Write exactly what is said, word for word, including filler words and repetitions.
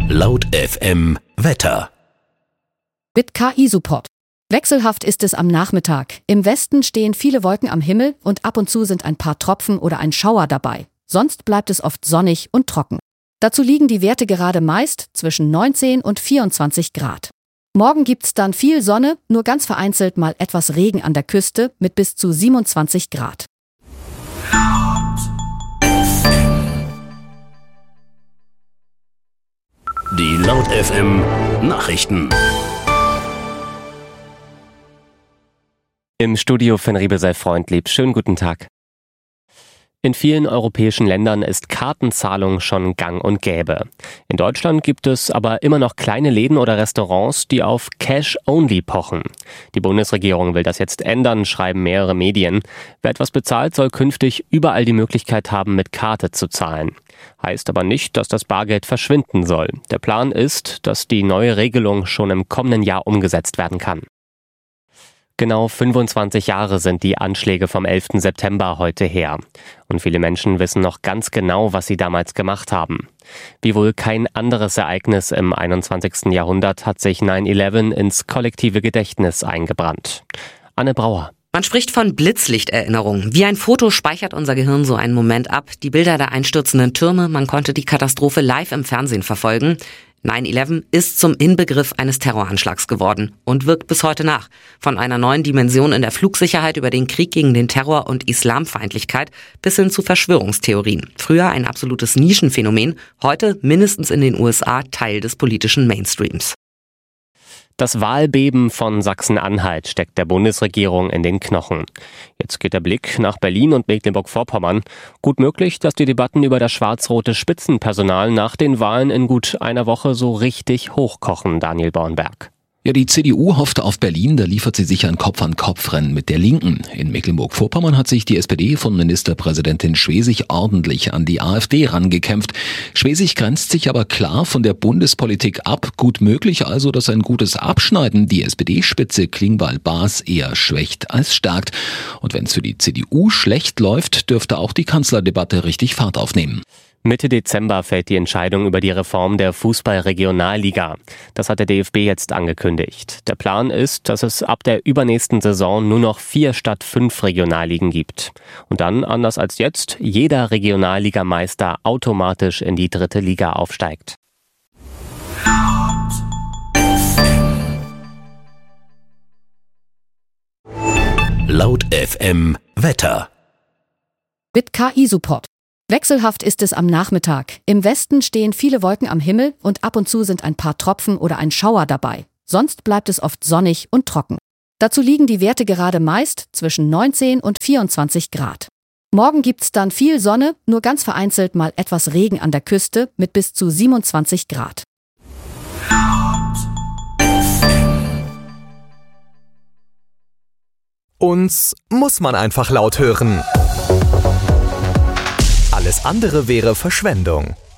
Laut F M Wetter. Mit K I-Support. Wechselhaft ist es am Nachmittag. Im Westen stehen viele Wolken am Himmel und ab und zu sind ein paar Tropfen oder ein Schauer dabei. Sonst bleibt es oft sonnig und trocken. Dazu liegen die Werte gerade meist zwischen neunzehn und vierundzwanzig Grad. Morgen gibt's dann viel Sonne, nur ganz vereinzelt mal etwas Regen an der Küste mit bis zu siebenundzwanzig Grad. Die Laut F M Nachrichten. Im Studio Finn Riebe sei freundlieb. Schönen guten Tag. In vielen europäischen Ländern ist Kartenzahlung schon gang und gäbe. In Deutschland gibt es aber immer noch kleine Läden oder Restaurants, die auf Cash-Only pochen. Die Bundesregierung will das jetzt ändern, schreiben mehrere Medien. Wer etwas bezahlt, soll künftig überall die Möglichkeit haben, mit Karte zu zahlen. Heißt aber nicht, dass das Bargeld verschwinden soll. Der Plan ist, dass die neue Regelung schon im kommenden Jahr umgesetzt werden kann. Genau fünfundzwanzig Jahre sind die Anschläge vom elften September heute her. Und viele Menschen wissen noch ganz genau, was sie damals gemacht haben. Wie wohl kein anderes Ereignis im einundzwanzigsten Jahrhundert hat sich neun elf ins kollektive Gedächtnis eingebrannt. Anne Brauer. Man spricht von Blitzlichterinnerung. Wie ein Foto speichert unser Gehirn so einen Moment ab. Die Bilder der einstürzenden Türme, man konnte die Katastrophe live im Fernsehen verfolgen. neun elf ist zum Inbegriff eines Terroranschlags geworden und wirkt bis heute nach. Von einer neuen Dimension in der Flugsicherheit über den Krieg gegen den Terror und Islamfeindlichkeit bis hin zu Verschwörungstheorien. Früher ein absolutes Nischenphänomen, heute mindestens in den U S A Teil des politischen Mainstreams. Das Wahlbeben von Sachsen-Anhalt steckt der Bundesregierung in den Knochen. Jetzt geht der Blick nach Berlin und Mecklenburg-Vorpommern. Gut möglich, dass die Debatten über das schwarz-rote Spitzenpersonal nach den Wahlen in gut einer Woche so richtig hochkochen, Daniel Bornberg. Ja, die C D U hofft auf Berlin, da liefert sie sich ein Kopf-an-Kopf-Rennen mit der Linken. In Mecklenburg-Vorpommern hat sich die S P D von Ministerpräsidentin Schwesig ordentlich an die AfD rangekämpft. Schwesig grenzt sich aber klar von der Bundespolitik ab. Gut möglich also, dass ein gutes Abschneiden die S P D-Spitze Klingbeil-Bas eher schwächt als stärkt. Und wenn es für die C D U schlecht läuft, dürfte auch die Kanzlerdebatte richtig Fahrt aufnehmen. Mitte Dezember fällt die Entscheidung über die Reform der Fußball-Regionalliga. Das hat der D F B jetzt angekündigt. Der Plan ist, dass es ab der übernächsten Saison nur noch vier statt fünf Regionalligen gibt. Und dann, anders als jetzt, jeder Regionalligameister automatisch in die dritte Liga aufsteigt. Laut F M Wetter. Mit K I-Support. Wechselhaft ist es am Nachmittag. Im Westen stehen viele Wolken am Himmel und ab und zu sind ein paar Tropfen oder ein Schauer dabei. Sonst bleibt es oft sonnig und trocken. Dazu liegen die Werte gerade meist zwischen neunzehn und vierundzwanzig Grad. Morgen gibt's dann viel Sonne, nur ganz vereinzelt mal etwas Regen an der Küste mit bis zu siebenundzwanzig Grad. Uns muss man einfach laut hören. Alles andere wäre Verschwendung.